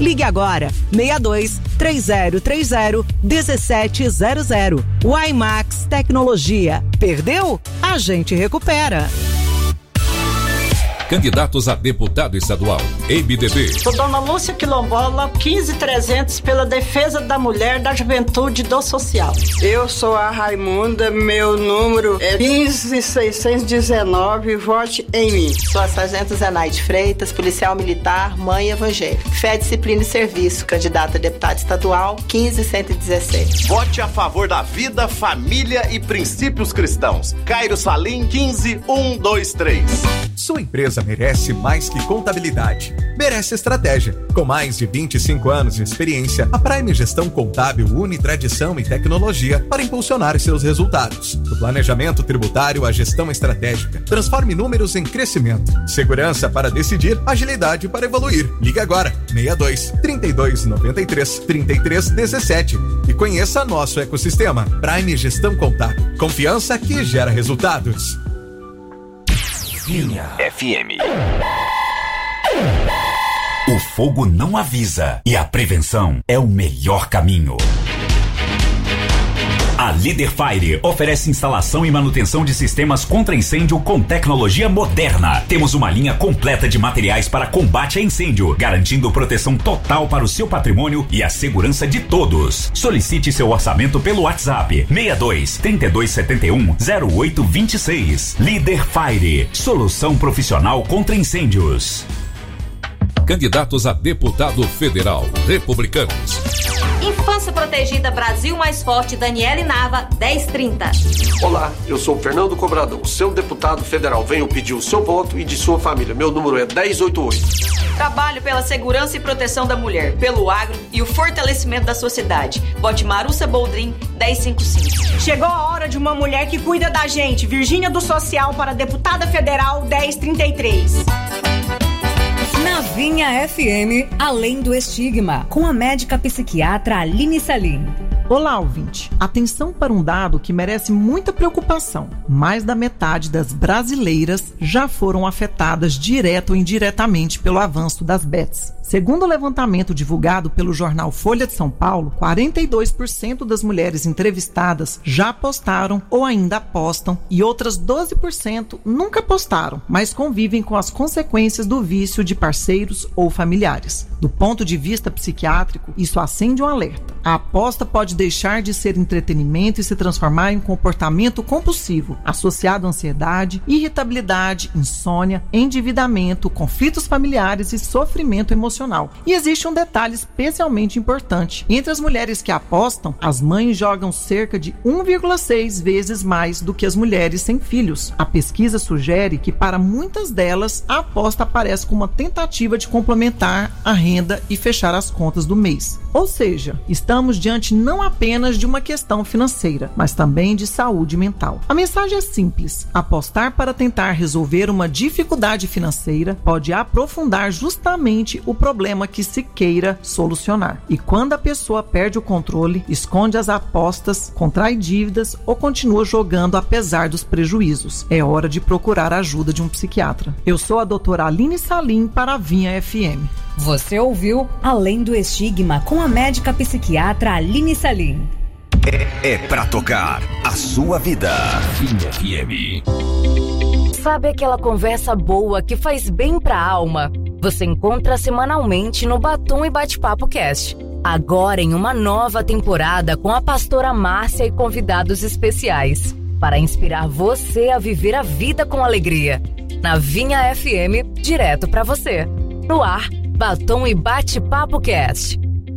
Ligue agora, 62-3030-1700. Waimax Tecnologia. Perdeu? A gente recupera. Candidatos a deputado estadual, MDB. Sou Dona Lúcia Quilombola, 15300, pela defesa da mulher, da juventude e do social. Eu sou a Raimunda, meu número é 15619, vote em mim. Sou a Sargento Zenaide Freitas, policial militar, mãe evangélica. Fé, disciplina e serviço, candidata a deputado estadual, 15117. Vote a favor da vida, família e princípios cristãos. Cairo Salim, 15123. Sua empresa merece mais que contabilidade. Merece estratégia. Com mais de 25 anos de experiência, a Prime Gestão Contábil une tradição e tecnologia para impulsionar seus resultados. Do planejamento tributário à gestão estratégica. Transforme números em crescimento. Segurança para decidir, agilidade para evoluir. Ligue agora, 62-3293-3317 e conheça nosso ecossistema. Prime Gestão Contábil. Confiança que gera resultados. Vinha FM. O fogo não avisa e a prevenção é o melhor caminho. A Líder Fire oferece instalação e manutenção de sistemas contra incêndio com tecnologia moderna. Temos uma linha completa de materiais para combate a incêndio, garantindo proteção total para o seu patrimônio e a segurança de todos. Solicite seu orçamento pelo WhatsApp 62-3271-0826. Líder Fire, solução profissional contra incêndios. Candidatos a deputado federal, republicanos. Infância Protegida Brasil Mais Forte, Daniele Nava, 1030. Olá, eu sou o Fernando Cobrador, seu deputado federal. Venho pedir o seu voto e de sua família. Meu número é 1088. Trabalho pela segurança e proteção da mulher, pelo agro e o fortalecimento da sociedade. Vote Marussa Boldrin, 1055. Chegou a hora de uma mulher que cuida da gente. Virgínia do Social para deputada federal, 1033. Na Vinha FM, Além do Estigma, com a médica psiquiatra Aline Salim. Olá, ouvinte. Atenção para um dado que merece muita preocupação. Mais da metade das brasileiras já foram afetadas direta ou indiretamente pelo avanço das bets. Segundo o levantamento divulgado pelo jornal Folha de São Paulo, 42% das mulheres entrevistadas já apostaram ou ainda apostam e outras 12% nunca apostaram, mas convivem com as consequências do vício de parceiros ou familiares. Do ponto de vista psiquiátrico, isso acende um alerta. A aposta pode deixar de ser entretenimento e se transformar em um comportamento compulsivo, associado à ansiedade, irritabilidade, insônia, endividamento, conflitos familiares e sofrimento emocional. E existe um detalhe especialmente importante. Entre as mulheres que apostam, as mães jogam cerca de 1,6 vezes mais do que as mulheres sem filhos. A pesquisa sugere que para muitas delas, a aposta aparece como uma tentativa de complementar a renda e fechar as contas do mês. Ou seja, estamos diante não apenas de uma questão financeira, mas também de saúde mental. A mensagem é simples: apostar para tentar resolver uma dificuldade financeira pode aprofundar justamente o problema que se queira solucionar. E quando a pessoa perde o controle, esconde as apostas, contrai dívidas ou continua jogando apesar dos prejuízos, é hora de procurar a ajuda de um psiquiatra. Eu sou a doutora Aline Salim para a Vinha FM. Você ouviu Além do Estigma com a médica psiquiatra Aline Salim. É pra tocar a sua vida. Vinha FM. Sabe aquela conversa boa que faz bem pra alma? Você encontra semanalmente no Batom e Bate-Papo Cast. Agora em uma nova temporada com a pastora Márcia e convidados especiais. Para inspirar você a viver a vida com alegria. Na Vinha FM, direto pra você. No ar, Batom e Bate-Papo Cast.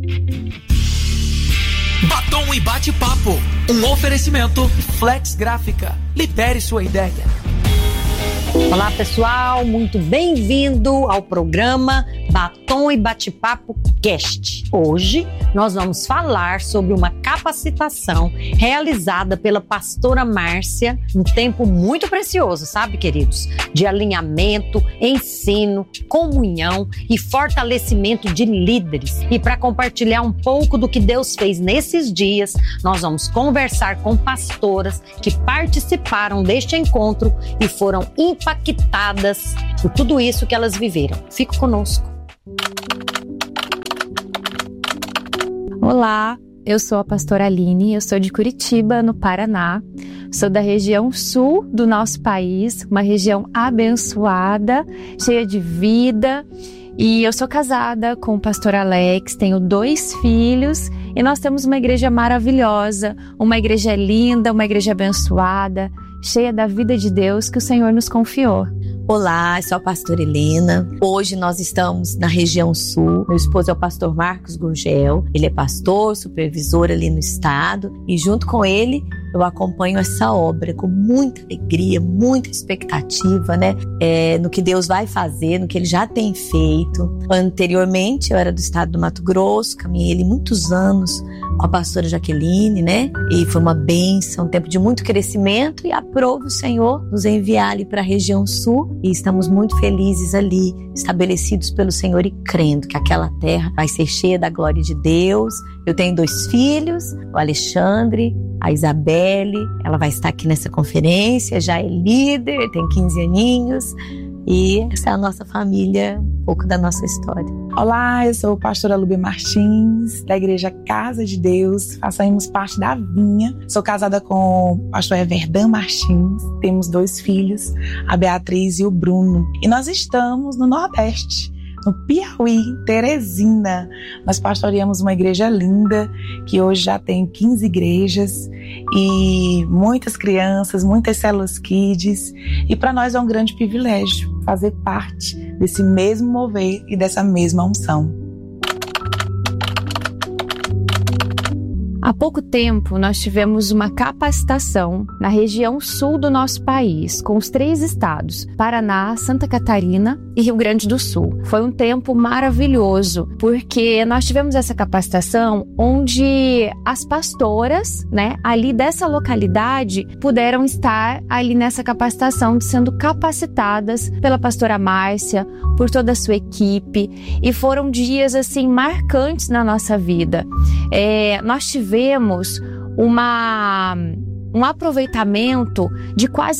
Batom e Bate-Papo, um oferecimento Flex Gráfica. Libere sua ideia. Olá, pessoal, muito bem-vindo ao programa Batom e Bate-Papo Cast. Hoje nós vamos falar sobre uma capacitação realizada pela pastora Márcia, um tempo muito precioso, sabe, queridos? De alinhamento, ensino, comunhão e fortalecimento de líderes. E para compartilhar um pouco do que Deus fez nesses dias, nós vamos conversar com pastoras que participaram deste encontro e foram impactadas por tudo isso que elas viveram. Fique conosco. Olá, eu sou a pastora Aline, eu sou de Curitiba, no Paraná. Sou da região sul do nosso país, uma região abençoada, cheia de vida. E eu sou casada com o pastor Alex, tenho 2 filhos e nós temos uma igreja maravilhosa, uma igreja linda, uma igreja abençoada, cheia da vida de Deus que o Senhor nos confiou. Olá, eu sou a pastora Helena. Hoje nós estamos na região sul. Meu esposo é o pastor Marcos Gurgel. Ele é pastor, supervisor ali no estado. E junto com ele, eu acompanho essa obra com muita alegria, muita expectativa, né? No que Deus vai fazer, no que Ele já tem feito. Anteriormente, eu era do estado do Mato Grosso, caminhei ali muitos anos com a pastora Jaqueline, né? E foi uma bênção, um tempo de muito crescimento, e aprove o Senhor nos enviar ali para a região sul, e estamos muito felizes ali, estabelecidos pelo Senhor e crendo que aquela terra vai ser cheia da glória de Deus. Eu tenho 2 filhos, o Alexandre, a Isabelle, ela vai estar aqui nessa conferência, já é líder, tem 15 aninhos. E essa é a nossa família, um pouco da nossa história. Olá, eu sou a pastora Lúbia Martins, da Igreja Casa de Deus. Fazemos parte da Vinha. Sou casada com o pastor Everdan Martins. Temos 2 filhos, a Beatriz e o Bruno. E nós estamos no Nordeste, no Piauí, Teresina. Nós pastoreamos uma igreja linda, que hoje já tem 15 igrejas e muitas crianças, muitas células kids. E para nós é um grande privilégio fazer parte desse mesmo mover e dessa mesma unção. Há pouco tempo, nós tivemos uma capacitação na região sul do nosso país, com os 3 estados, Paraná, Santa Catarina e Rio Grande do Sul. Foi um tempo maravilhoso, porque nós tivemos essa capacitação onde as pastoras, né, ali dessa localidade, puderam estar ali nessa capacitação, sendo capacitadas pela pastora Márcia, por toda a sua equipe, e foram dias, assim, marcantes na nossa vida. Nós tivemos um aproveitamento de quase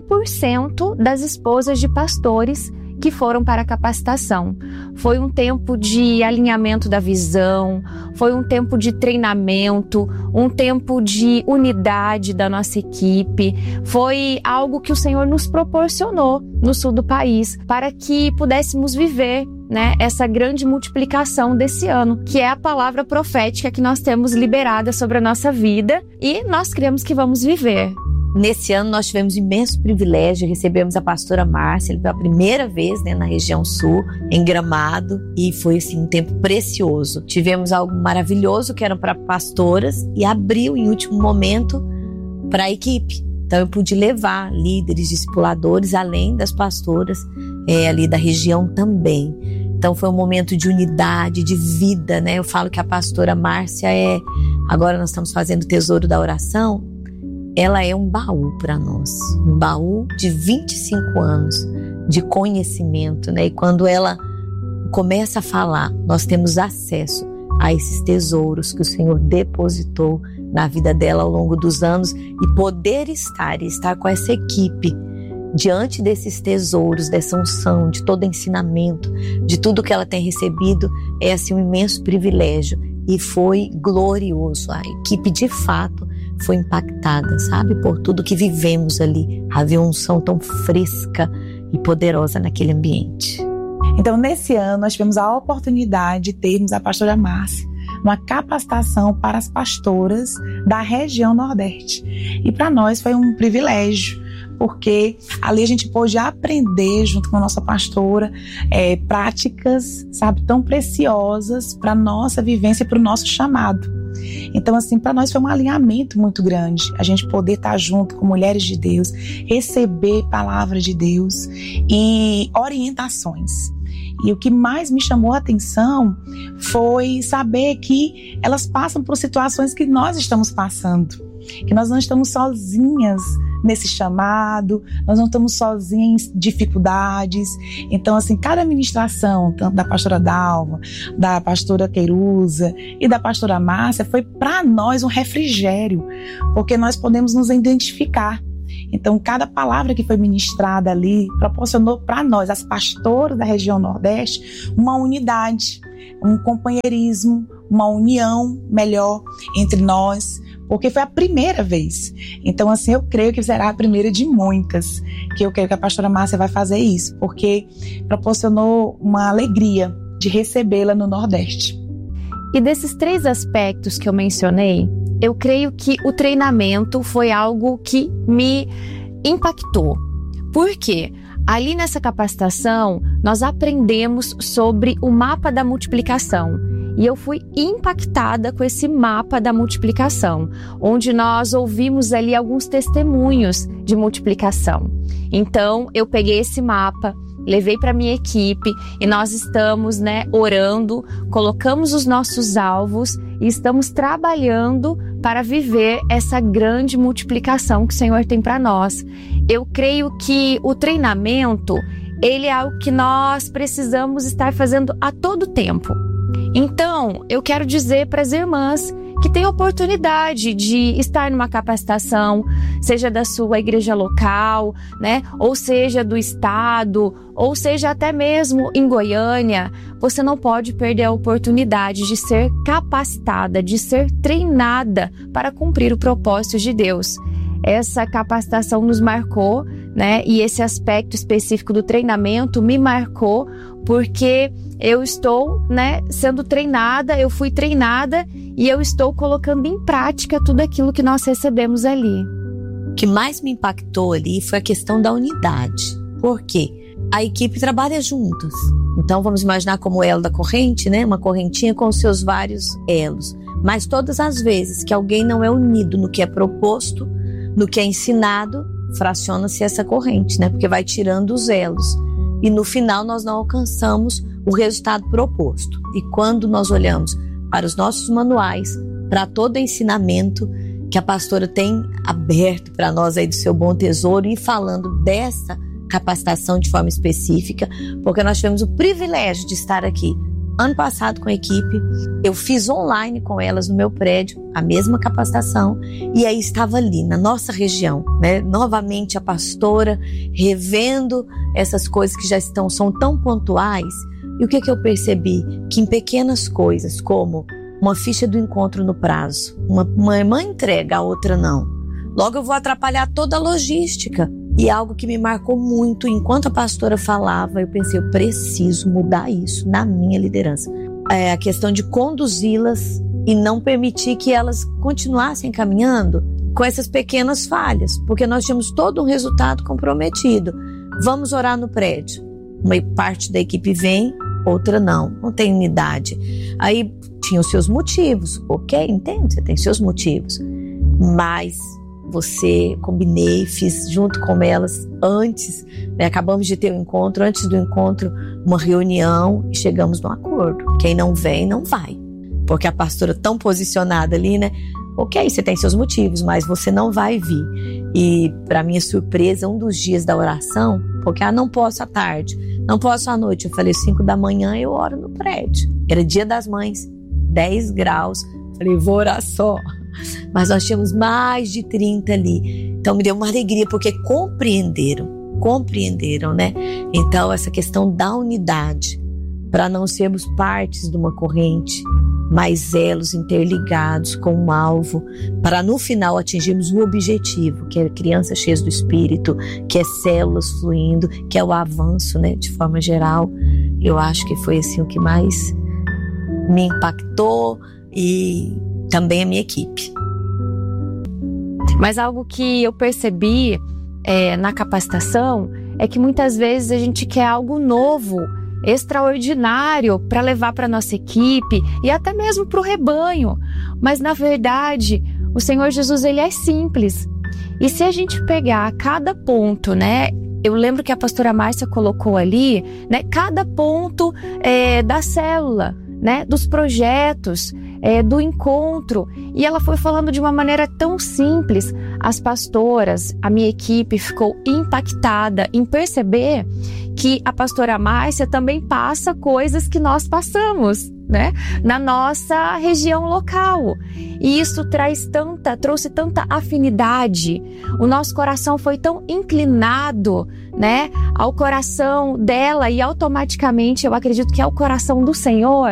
100% das esposas de pastores que foram para a capacitação. Foi um tempo de alinhamento da visão, foi um tempo de treinamento, um tempo de unidade da nossa equipe. Foi algo que o Senhor nos proporcionou no sul do país para que pudéssemos viver, né, essa grande multiplicação desse ano, que é a palavra profética que nós temos liberada sobre a nossa vida e nós cremos que vamos viver. Nesse ano nós tivemos imenso privilégio, recebemos a pastora Márcia pela primeira vez, né, na região sul, em Gramado, e foi assim, um tempo precioso. Tivemos algo maravilhoso que era para pastoras e abriu em último momento para a equipe. Então eu pude levar líderes, discipuladores, além das pastoras ali da região também. Então foi um momento de unidade, de vida, né? Eu falo que a pastora Márcia agora nós estamos fazendo o Tesouro da Oração, ela é um baú para nós, um baú de 25 anos de conhecimento, né? E quando ela começa a falar, nós temos acesso a esses tesouros que o Senhor depositou na vida dela ao longo dos anos, e poder estar com essa equipe diante desses tesouros, dessa unção, de todo ensinamento, de tudo que ela tem recebido, é assim um imenso privilégio, e foi glorioso. A equipe de fato foi impactada, sabe, por tudo que vivemos ali. Havia uma unção tão fresca e poderosa naquele ambiente. Então, nesse ano, nós tivemos a oportunidade de termos a pastora Márcia, uma capacitação para as pastoras da região Nordeste. E para nós foi um privilégio, porque ali a gente pôde aprender, junto com a nossa pastora, práticas, sabe, tão preciosas para a nossa vivência e para o nosso chamado. Então, assim, para nós foi um alinhamento muito grande, a gente poder estar junto com mulheres de Deus, receber palavras de Deus e orientações. E o que mais me chamou a atenção foi saber que elas passam por situações que nós estamos passando, que nós não estamos sozinhas nesse chamado, nós não estamos sozinhos em dificuldades. Então, assim, cada ministração, tanto da pastora Dalva, da pastora Queiruza e da pastora Márcia, foi para nós um refrigério, porque nós podemos nos identificar. Então, cada palavra que foi ministrada ali proporcionou para nós, as pastoras da região Nordeste, uma unidade, um companheirismo, uma união melhor entre nós, porque foi a primeira vez. Então, assim, eu creio que será a primeira de muitas, que eu creio que a pastora Márcia vai fazer isso, porque proporcionou uma alegria de recebê-la no Nordeste. E desses 3 aspectos que eu mencionei, eu creio que o treinamento foi algo que me impactou. Por quê? Ali nessa capacitação, nós aprendemos sobre o mapa da multiplicação. E eu fui impactada com esse mapa da multiplicação, onde nós ouvimos ali alguns testemunhos de multiplicação. Então, eu peguei esse mapa, levei para minha equipe e nós estamos, orando, colocamos os nossos alvos e estamos trabalhando para viver essa grande multiplicação que o Senhor tem para nós. Eu creio que o treinamento, ele é algo que nós precisamos estar fazendo a todo tempo. Então, eu quero dizer para as irmãs que tem oportunidade de estar numa capacitação, seja da sua igreja local, ou seja do estado, ou seja até mesmo em Goiânia, você não pode perder a oportunidade de ser capacitada, de ser treinada para cumprir o propósito de Deus. Essa capacitação nos marcou, e esse aspecto específico do treinamento me marcou, porque eu estou, sendo treinada, eu fui treinada e eu estou colocando em prática tudo aquilo que nós recebemos ali. O que mais me impactou ali foi a questão da unidade. Por quê? A equipe trabalha juntas. Então vamos imaginar como o elo da corrente, uma correntinha com os seus vários elos. Mas todas as vezes que alguém não é unido no que é proposto, no que é ensinado, fraciona-se essa corrente, porque vai tirando os elos. E no final nós não alcançamos o resultado proposto. E quando nós olhamos para os nossos manuais, para todo ensinamento que a pastora tem aberto para nós aí do seu bom tesouro, e falando dessa capacitação de forma específica, porque nós tivemos o privilégio de estar aqui ano passado com a equipe, eu fiz online com elas no meu prédio, a mesma capacitação, e aí estava ali, na nossa região, novamente a pastora revendo essas coisas que são tão pontuais. E o que eu percebi? Que em pequenas coisas, como uma ficha do encontro no prazo, uma irmã entrega, a outra não. Logo eu vou atrapalhar toda a logística. E algo que me marcou muito, enquanto a pastora falava, eu pensei, eu preciso mudar isso na minha liderança. A questão de conduzi-las e não permitir que elas continuassem caminhando com essas pequenas falhas, porque nós tínhamos todo um resultado comprometido. Vamos orar no prédio. Uma parte da equipe vem, outra não tem unidade. Aí tinha os seus motivos, ok, entendo, você tem seus motivos, mas combinei, fiz junto com elas antes, acabamos de ter um encontro, antes do encontro uma reunião e chegamos num acordo. Quem não vem, não vai, porque a pastora tão posicionada ali, ok, você tem seus motivos, mas você não vai vir. E para minha surpresa, um dos dias da oração, porque não posso à tarde, não posso à noite, eu falei 5 da manhã eu oro no prédio, era dia das mães, 10 graus, falei, vou orar só. Mas nós tínhamos mais de 30 ali. Então me deu uma alegria, porque compreenderam, Então essa questão da unidade, para não sermos partes de uma corrente, mas elos interligados com um alvo, para no final atingirmos o objetivo, que é crianças cheias do Espírito, que é células fluindo, que é o avanço, de forma geral. Eu acho que foi assim o que mais me impactou, e também a minha equipe. Mas algo que eu percebi na capacitação é que muitas vezes a gente quer algo novo, extraordinário para levar para nossa equipe e até mesmo para o rebanho. Mas na verdade, o Senhor Jesus, ele é simples. E se a gente pegar cada ponto, eu lembro que a pastora Márcia colocou ali, cada ponto da célula, dos projetos, do encontro, e ela foi falando de uma maneira tão simples. As pastoras, a minha equipe ficou impactada em perceber que a pastora Márcia também passa coisas que nós passamos, na nossa região local, e isso trouxe tanta afinidade. O nosso coração foi tão inclinado, ao coração dela, e automaticamente eu acredito que é o coração do Senhor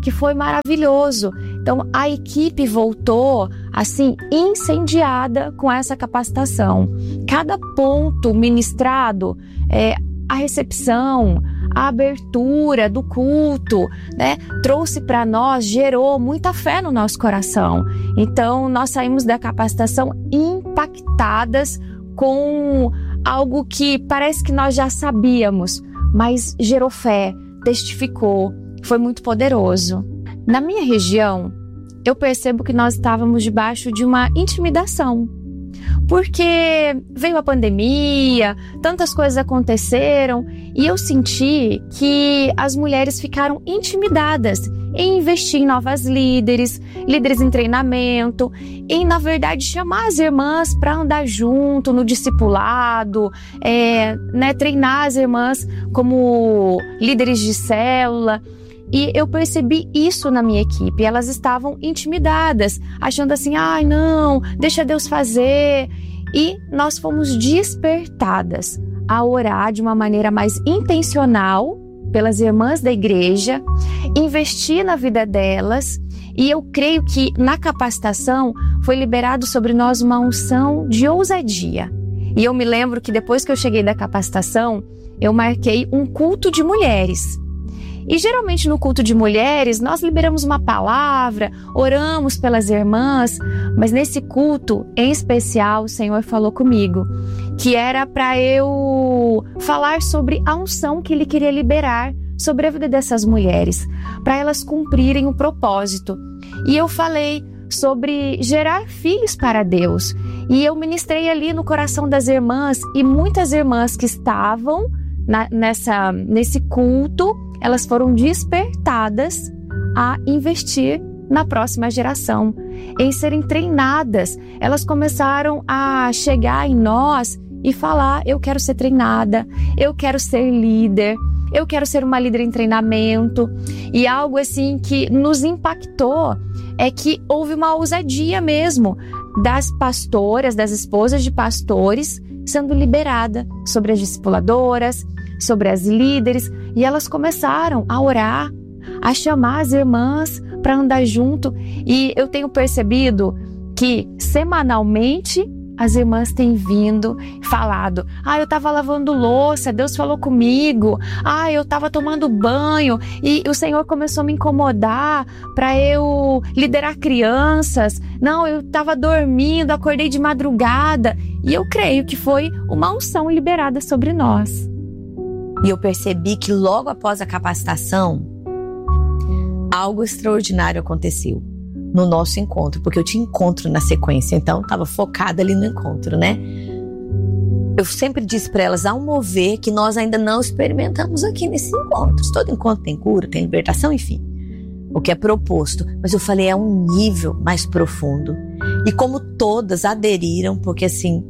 que foi maravilhoso. Então, a equipe voltou, assim, incendiada com essa capacitação. Cada ponto ministrado, a recepção, a abertura do culto, né, trouxe para nós, gerou muita fé no nosso coração. Então, nós saímos da capacitação impactadas com algo que parece que nós já sabíamos, mas gerou fé, testificou, foi muito poderoso. Na minha região, eu percebo que nós estávamos debaixo de uma intimidação, porque veio a pandemia, tantas coisas aconteceram e eu senti que as mulheres ficaram intimidadas em investir em novas líderes em treinamento, em, na verdade, chamar as irmãs para andar junto no discipulado, treinar as irmãs como líderes de célula. E eu percebi isso na minha equipe. Elas estavam intimidadas, achando assim, ai não, deixa Deus fazer. E nós fomos despertadas a orar de uma maneira mais intencional pelas irmãs da igreja, investir na vida delas. E eu creio que na capacitação foi liberado sobre nós uma unção de ousadia. E eu me lembro que depois que eu cheguei da capacitação, eu marquei um culto de mulheres. E geralmente no culto de mulheres, nós liberamos uma palavra, oramos pelas irmãs, mas nesse culto, em especial, o Senhor falou comigo, que era para eu falar sobre a unção que Ele queria liberar sobre a vida dessas mulheres, para elas cumprirem o propósito. E eu falei sobre gerar filhos para Deus. E eu ministrei ali no coração das irmãs, e muitas irmãs que estavam nesse culto, elas foram despertadas a investir na próxima geração, em serem treinadas. Elas começaram a chegar em nós e falar, eu quero ser treinada, eu quero ser líder, eu quero ser uma líder em treinamento. E algo assim que nos impactou é que houve uma ousadia mesmo das pastoras, das esposas de pastores, sendo liberada sobre as discipuladoras, sobre as líderes, e elas começaram a orar, a chamar as irmãs para andar junto. E eu tenho percebido que semanalmente as irmãs têm vindo e falado, eu estava lavando louça, Deus falou comigo, eu estava tomando banho e o Senhor começou a me incomodar para eu liderar crianças, não, eu estava dormindo, acordei de madrugada. E eu creio que foi uma unção liberada sobre nós. E eu percebi que logo após a capacitação, algo extraordinário aconteceu no nosso encontro, porque eu tinha encontro na sequência, então estava focada ali no encontro, né? Eu sempre disse para elas, há um mover que nós ainda não experimentamos aqui nesses encontros. Todo encontro tem cura, tem libertação, enfim, o que é proposto. Mas eu falei, é um nível mais profundo. E como todas aderiram, porque assim,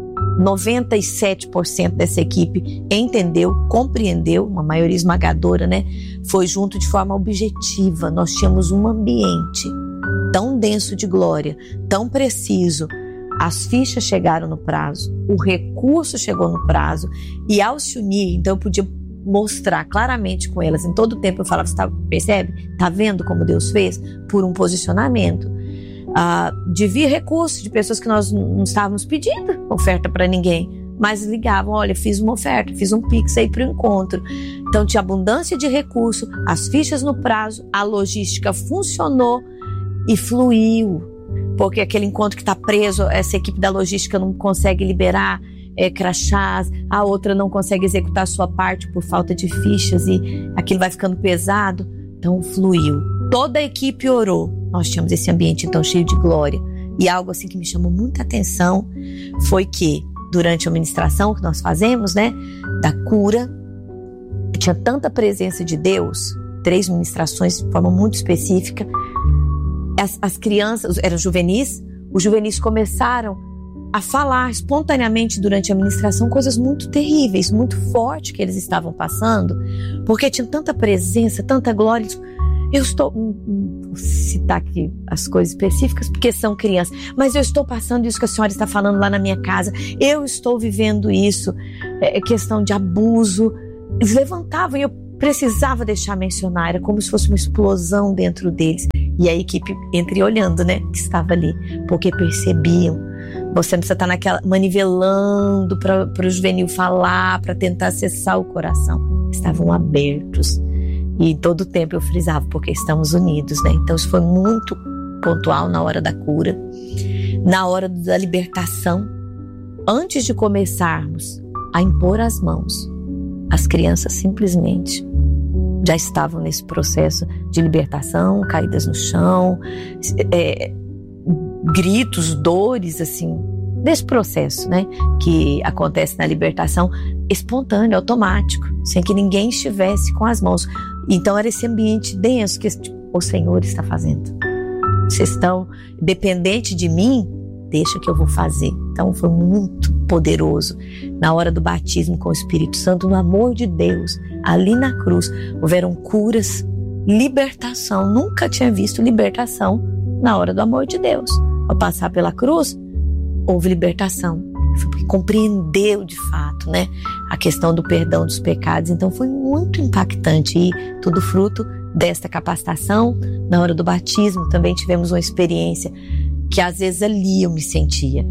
97% dessa equipe entendeu, compreendeu, uma maioria esmagadora, né? Foi junto de forma objetiva. Nós tínhamos um ambiente tão denso de glória, tão preciso. As fichas chegaram no prazo, o recurso chegou no prazo, e ao se unir, então eu podia mostrar claramente com elas, em todo o tempo eu falava, você percebe? Tá vendo como Deus fez? Por um posicionamento. De vir recursos de pessoas que nós não estávamos pedindo oferta para ninguém, mas ligavam, olha, fiz uma oferta, fiz um pix aí para o encontro. Então tinha abundância de recurso, as fichas no prazo, a logística funcionou e fluiu, porque aquele encontro que está preso, essa equipe da logística não consegue liberar crachás, a outra não consegue executar a sua parte por falta de fichas e aquilo vai ficando pesado, então fluiu. Toda a equipe orou. Nós tínhamos esse ambiente então cheio de glória. E algo assim que me chamou muita atenção foi que durante a ministração que nós fazemos, né, da cura, tinha tanta presença de Deus, 3 ministrações de forma muito específica. As crianças, eram juvenis, os juvenis começaram a falar espontaneamente durante a ministração coisas muito terríveis, muito fortes que eles estavam passando, porque tinha tanta presença, tanta glória. Eu estou, vou citar aqui as coisas específicas, porque são crianças, mas eu estou passando isso que a senhora está falando lá na minha casa, eu estou vivendo isso, questão de abuso. Eles levantavam e eu precisava deixar mencionar, era como se fosse uma explosão dentro deles. E a equipe olhando, né, que estava ali, porque percebiam. Você não precisa estar naquela manivelando para o juvenil falar, para tentar acessar o coração. Estavam abertos. E todo o tempo eu frisava, porque estamos unidos, né? Então isso foi muito pontual na hora da cura, na hora da libertação. Antes de começarmos a impor as mãos, as crianças simplesmente já estavam nesse processo de libertação, caídas no chão, gritos, dores, assim, desse processo, né, que acontece na libertação, espontâneo, automático, sem que ninguém estivesse com as mãos. Então era esse ambiente denso que o Senhor está fazendo. Vocês estão dependentes de mim, deixa que eu vou fazer. Então foi muito poderoso. Na hora do batismo com o Espírito Santo, no amor de Deus, ali na cruz, houveram curas, libertação. Nunca tinha visto libertação na hora do amor de Deus. Ao passar pela cruz, houve libertação. Porque compreendeu de fato, né, a questão do perdão dos pecados. Então foi muito impactante e tudo fruto desta capacitação. Na hora do batismo também tivemos uma experiência que às vezes ali eu me sentia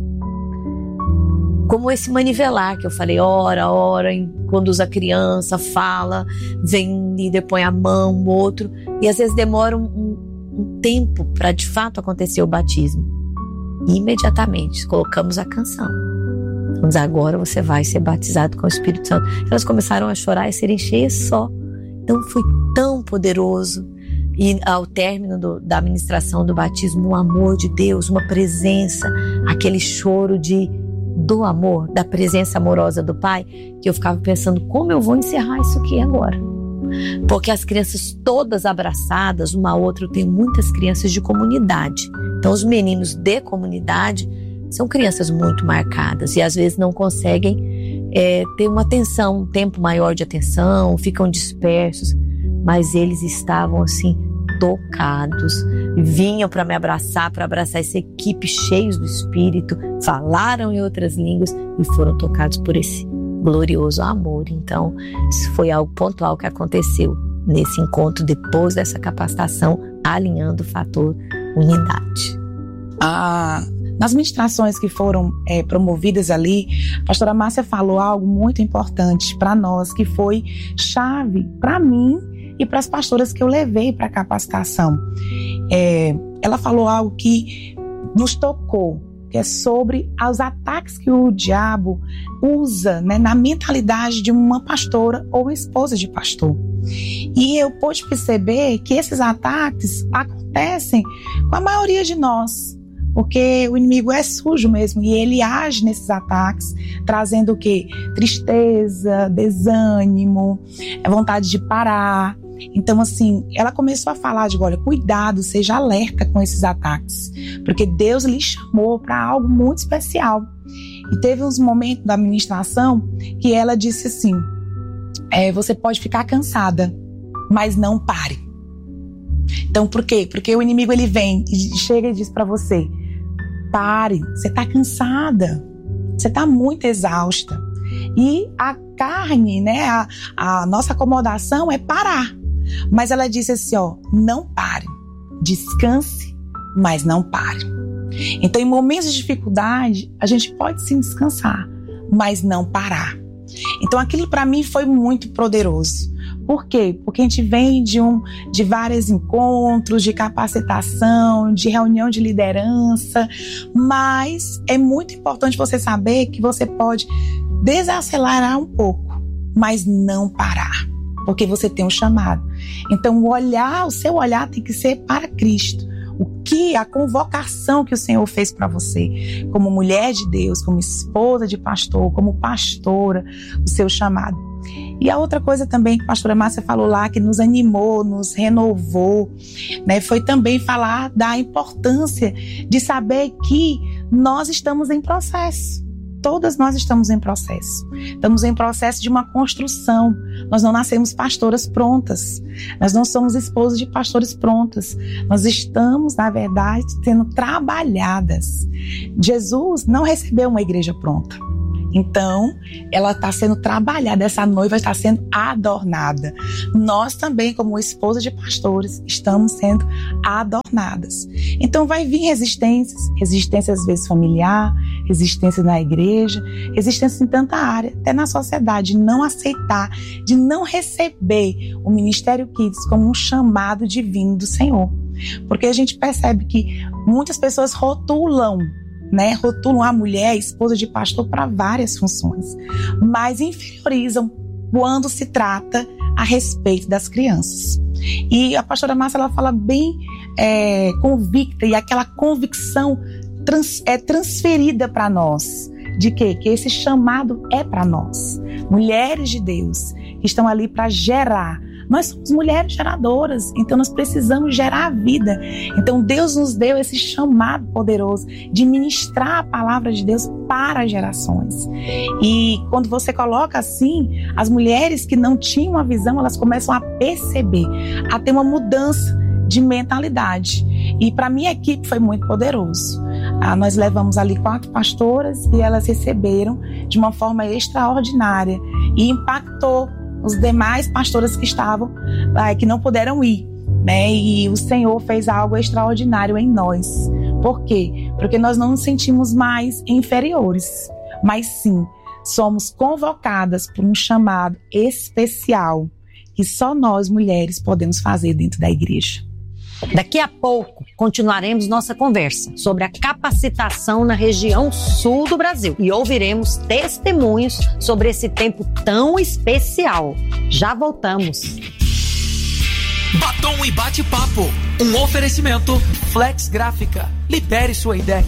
como esse manivelar que eu falei, ora, conduz a criança, fala, vem um líder, põe a mão, o outro, e às vezes demora um tempo para de fato acontecer o batismo. E imediatamente colocamos a canção. Mas agora você vai ser batizado com o Espírito Santo. Elas começaram a chorar e serem cheias só. Então foi tão poderoso. E ao término da ministração do batismo, um amor de Deus, uma presença, aquele choro do amor, da presença amorosa do Pai, que eu ficava pensando, como eu vou encerrar isso aqui agora? Porque as crianças todas abraçadas, uma a outra, eu tenho muitas crianças de comunidade. Então os meninos de comunidade são crianças muito marcadas e às vezes não conseguem ter uma atenção, um tempo maior de atenção, ficam dispersos, mas eles estavam assim tocados, vinham para me abraçar, para abraçar essa equipe, cheios do Espírito, falaram em outras línguas e foram tocados por esse glorioso amor. Então isso foi algo pontual que aconteceu nesse encontro depois dessa capacitação, alinhando o fator unidade. Nas ministrações que foram promovidas ali, a pastora Márcia falou algo muito importante para nós, que foi chave para mim e para as pastoras que eu levei para a capacitação. Ela falou algo que nos tocou, que é sobre os ataques que o diabo usa, né, na mentalidade de uma pastora ou esposa de pastor. E eu pude perceber que esses ataques acontecem com a maioria de nós, porque o inimigo é sujo mesmo e ele age nesses ataques, trazendo o quê? Tristeza, desânimo, vontade de parar. Então, assim, ela começou a falar olha, cuidado, seja alerta com esses ataques, porque Deus lhe chamou para algo muito especial. E teve uns momentos da ministração que ela disse assim, você pode ficar cansada, mas não pare. Então, por quê? Porque o inimigo, ele vem e chega e diz para você, pare, você está cansada, você está muito exausta. E a carne, né, a nossa acomodação é parar. Mas ela disse assim, não pare, descanse, mas não pare. Então, em momentos de dificuldade, a gente pode sim descansar, mas não parar. Então, aquilo para mim foi muito poderoso. Por quê? Porque a gente vem de vários encontros, de capacitação, de reunião de liderança, mas é muito importante você saber que você pode desacelerar um pouco, mas não parar, porque você tem um chamado. Então o seu olhar tem que ser para Cristo. A convocação que o Senhor fez para você, como mulher de Deus, como esposa de pastor, como pastora, o seu chamado. E a outra coisa também que a pastora Márcia falou lá, que nos animou, nos renovou, né, foi também falar da importância de saber que nós estamos em processo. Todas nós estamos em processo. Estamos em processo de uma construção. Nós não nascemos pastoras prontas. Nós não somos esposas de pastores prontas. Nós estamos, na verdade, sendo trabalhadas. Jesus não recebeu uma igreja pronta. Então, ela está sendo trabalhada, essa noiva está sendo adornada. Nós também, como esposa de pastores, estamos sendo adornadas. Então, vai vir resistência às vezes familiar, resistência na igreja, resistência em tanta área, até na sociedade, de não aceitar, de não receber o Ministério Kids como um chamado divino do Senhor. Porque a gente percebe que muitas pessoas rotulam a mulher, esposa de pastor, para várias funções, mas inferiorizam quando se trata a respeito das crianças. E a pastora Márcia, ela fala bem convicta, e aquela convicção é transferida para nós, de que esse chamado é para nós, mulheres de Deus, que estão ali para gerar. Nós somos mulheres geradoras, então nós precisamos gerar a vida. Então Deus nos deu esse chamado poderoso de ministrar a palavra de Deus para as gerações. E quando você coloca assim, as mulheres que não tinham a visão, elas começam a perceber, a ter uma mudança de mentalidade. E para minha equipe foi muito poderoso. Nós levamos ali 4 pastoras e elas receberam de uma forma extraordinária e impactou os demais pastoras que estavam, que não puderam ir, né? E o Senhor fez algo extraordinário em nós. Por quê? Porque nós não nos sentimos mais inferiores, mas sim, somos convocadas por um chamado especial que só nós, mulheres, podemos fazer dentro da igreja. Daqui a pouco, continuaremos nossa conversa sobre a capacitação na região sul do Brasil e ouviremos testemunhos sobre esse tempo tão especial. Já voltamos. Batom e bate-papo. Um oferecimento Flex Gráfica. Libere sua ideia.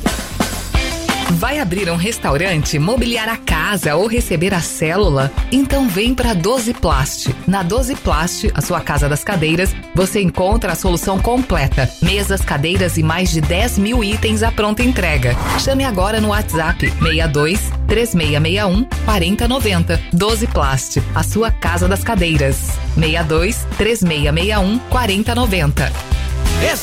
Vai abrir um restaurante, mobiliar a casa ou receber a célula? Então vem para 12 Plast. Na 12 Plast, a sua casa das cadeiras, você encontra a solução completa. Mesas, cadeiras e mais de 10 mil itens à pronta entrega. Chame agora no WhatsApp 62 3661 4090. 12 Plast, a sua casa das cadeiras. 62 3661 4090.